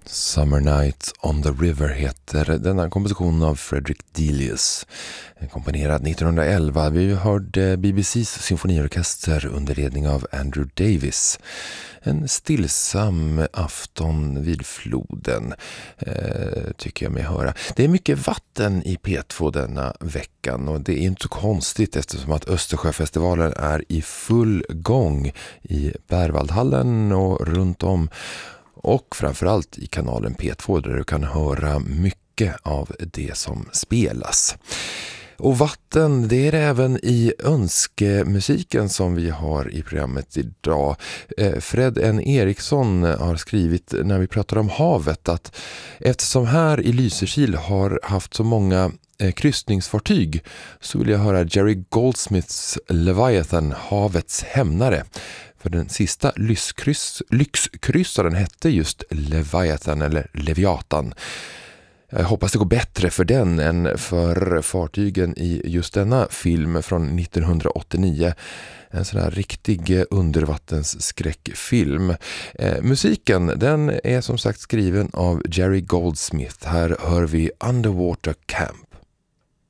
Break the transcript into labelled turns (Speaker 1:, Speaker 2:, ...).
Speaker 1: Summer Night on the River heter denna komposition av Frederick Delius, komponerad 1911. Vi hörde BBCs symfoniorkester under ledning av Andrew Davis. En stillsam afton vid floden, tycker jag mig höra. Det är mycket vatten i P2 denna veckan, och det är inte så konstigt eftersom att Östersjöfestivalen är i full gång i Berwaldhallen och runt om. Och framförallt i kanalen P2 där du kan höra mycket av det som spelas. Och vatten, det är det även i önskemusiken som vi har i programmet idag. Fred N. Eriksson har skrivit när vi pratar om havet att eftersom här i Lysekil har haft så många kryssningsfartyg så vill jag höra Jerry Goldsmiths Leviathan, havets hämnare. För den sista lyxkryssaren hette just Leviathan eller Leviatan. Jag hoppas det går bättre för den än för fartygen i just denna film från 1989. En sån här riktig undervattensskräckfilm. Musiken, den är som sagt skriven av Jerry Goldsmith. Här hör vi Underwater Camp.